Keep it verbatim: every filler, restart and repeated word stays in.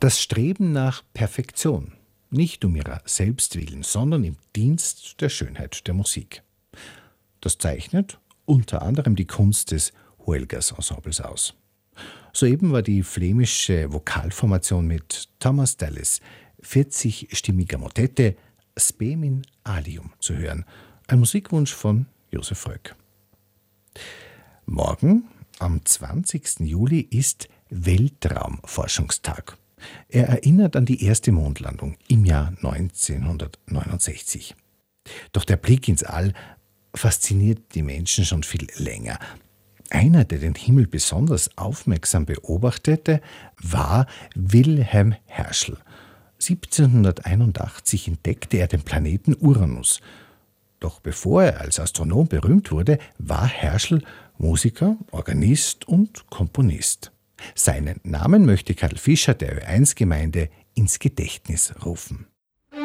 Das Streben nach Perfektion, nicht um ihrer selbst willen, sondern im Dienst der Schönheit der Musik. Das zeichnet unter anderem die Kunst des Huelgas-Ensembles aus. Soeben war die flämische Vokalformation mit Thomas Dallas vierzig-stimmiger Motette Spem in alium zu hören, ein Musikwunsch von Josef Röck. Morgen, am zwanzigsten Juli, ist Weltraumforschungstag. Er erinnert an die erste Mondlandung im Jahr neunzehnhundertneunundsechzig. Doch der Blick ins All fasziniert die Menschen schon viel länger. Einer, der den Himmel besonders aufmerksam beobachtete, war Wilhelm Herschel. siebzehnhunderteinundachtzig entdeckte er den Planeten Uranus. Doch bevor er als Astronom berühmt wurde, war Herschel Musiker, Organist und Komponist. Seinen Namen möchte Karl Fischer der Ö eins Gemeinde ins Gedächtnis rufen.